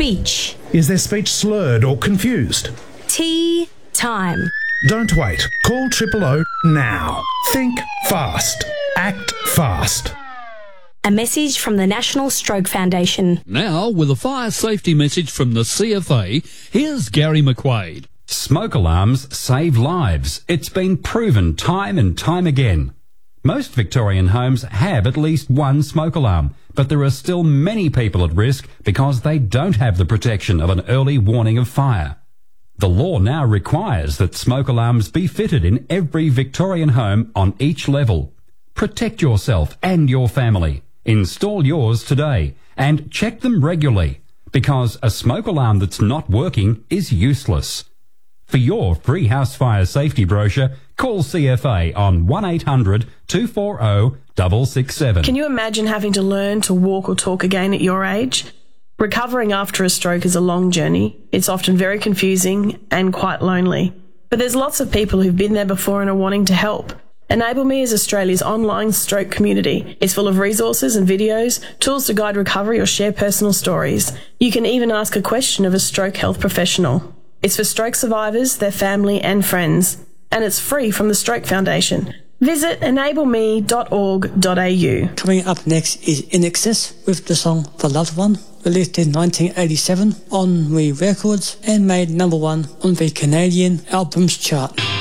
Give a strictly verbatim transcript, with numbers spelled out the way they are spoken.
Speech. Is their speech slurred or confused? Tea time. Don't wait. Call Triple O now. Think fast. Act fast. A message from the National Stroke Foundation. Now, with a fire safety message from the C F A, here's Gary McQuaid. Smoke alarms save lives. It's been proven time and time again. Most Victorian homes have at least one smoke alarm, but there are still many people at risk because they don't have the protection of an early warning of fire. The law now requires that smoke alarms be fitted in every Victorian home on each level. Protect yourself and your family. Install yours today and check them regularly, because a smoke alarm that's not working is useless. For your free house fire safety brochure, call C F A on one eight hundred two four zero six six seven. Can you imagine having to learn to walk or talk again at your age? Recovering after a stroke is a long journey. It's often very confusing and quite lonely. But there's lots of people who've been there before and are wanting to help. Enable Me is Australia's online stroke community. It's full of resources and videos, tools to guide recovery or share personal stories. You can even ask a question of a stroke health professional. It's for stroke survivors, their family and friends. And it's free from the Stroke Foundation. Visit enable me dot org dot a u. Coming up next is In Excess with the song The Loved One, released in nineteen eighty-seven on Re Records and made number one on the Canadian Albums Chart.